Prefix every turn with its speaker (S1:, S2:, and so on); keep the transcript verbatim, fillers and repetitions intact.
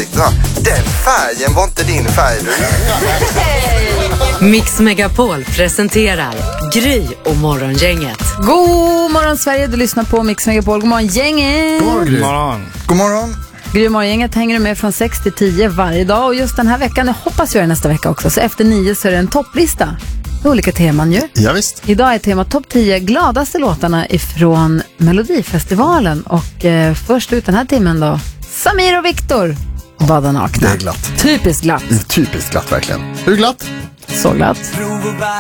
S1: åsikter. Den färgen var inte din färg.
S2: Mix Megapol presenterar Gry och Morgongänget.
S3: God morgon Sverige, du lyssnar på Mix Megapol. God morgon gänget.
S4: God morgon.
S1: God morgon.
S3: Gry och Morgongänget hänger du med från sex till tio varje dag. Och just den här veckan, jag hoppas göra nästa vecka också. Så efter nio så är det en topplista. Olika teman ju.
S4: Ja, visst.
S3: Idag är temat topp tio gladaste låtarna ifrån Melodifestivalen. Och eh, först ut den här timmen då, Samir och Viktor bada nakna.
S4: Det är glatt.
S3: Typiskt glatt.
S4: Typiskt glatt verkligen. Hur glatt?
S3: Så glatt.